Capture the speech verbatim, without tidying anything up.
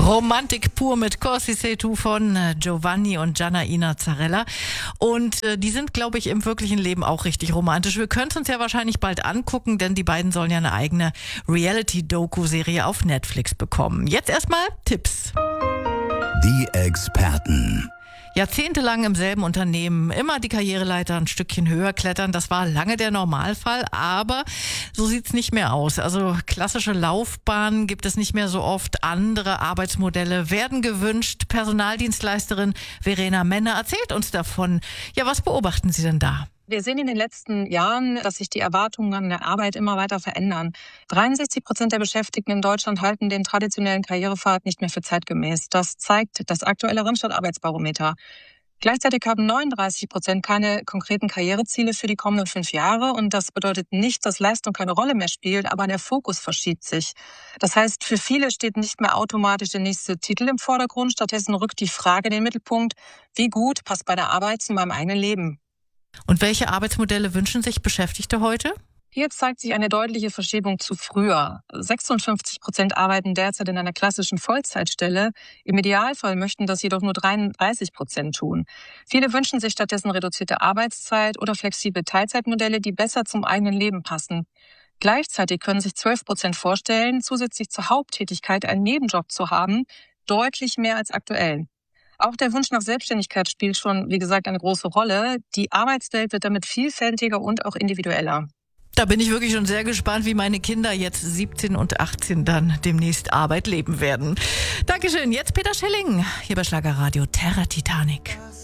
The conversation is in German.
Romantik pur mit Corsi sei tu von äh, Giovanni und Giannaina Zarella. Und äh, die sind, glaube ich, im wirklichen Leben auch richtig romantisch. Wir können es uns ja wahrscheinlich bald angucken, denn die beiden sollen ja eine eigene Reality-Doku-Serie auf Netflix bekommen. Jetzt erstmal Tipps. Die Experten. Jahrzehntelang im selben Unternehmen, immer die Karriereleiter ein Stückchen höher klettern, das war lange der Normalfall, aber so sieht's nicht mehr aus. Also klassische Laufbahnen gibt es nicht mehr so oft, andere Arbeitsmodelle werden gewünscht. Personaldienstleisterin Verena Menne erzählt uns davon. Ja, was beobachten Sie denn da? Wir sehen in den letzten Jahren, dass sich die Erwartungen an der Arbeit immer weiter verändern. dreiundsechzig Prozent der Beschäftigten in Deutschland halten den traditionellen Karrierepfad nicht mehr für zeitgemäß. Das zeigt das aktuelle Randstadt-Arbeitsbarometer. Gleichzeitig haben neununddreißig Prozent keine konkreten Karriereziele für die kommenden fünf Jahre. Und das bedeutet nicht, dass Leistung keine Rolle mehr spielt, aber der Fokus verschiebt sich. Das heißt, für viele steht nicht mehr automatisch der nächste Titel im Vordergrund. Stattdessen rückt die Frage in den Mittelpunkt, wie gut passt bei der Arbeit zu meinem eigenen Leben? Und welche Arbeitsmodelle wünschen sich Beschäftigte heute? Hier zeigt sich eine deutliche Verschiebung zu früher. sechsundfünfzig Prozent arbeiten derzeit in einer klassischen Vollzeitstelle. Im Idealfall möchten das jedoch nur dreiunddreißig Prozent tun. Viele wünschen sich stattdessen reduzierte Arbeitszeit oder flexible Teilzeitmodelle, die besser zum eigenen Leben passen. Gleichzeitig können sich zwölf Prozent vorstellen, zusätzlich zur Haupttätigkeit einen Nebenjob zu haben, deutlich mehr als aktuell. Auch der Wunsch nach Selbstständigkeit spielt schon, wie gesagt, eine große Rolle. Die Arbeitswelt wird damit vielfältiger und auch individueller. Da bin ich wirklich schon sehr gespannt, wie meine Kinder jetzt siebzehn und achtzehn dann demnächst Arbeit leben werden. Dankeschön. Jetzt Peter Schilling, hier bei Schlagerradio Terra Titanic.